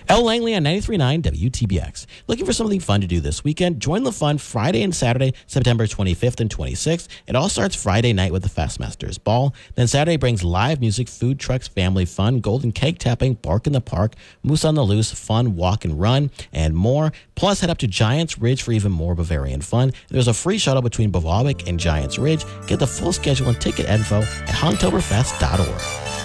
El Langley on 93.9 WTBX. Looking for something fun to do this weekend? Join the fun Friday and Saturday, September 25th and 26th. It all starts Friday night with the Fastmasters Ball. Then Saturday brings live music, food trucks, family fun, golden cake tapping, bark in the park, moose on the loose, fun walk and run, and more. Plus, head up to Giants Ridge for even more Bavarian fun. There's a free shuttle between Bavaric and Giants Ridge. Get the full schedule and ticket info at Hunktoberfest.org.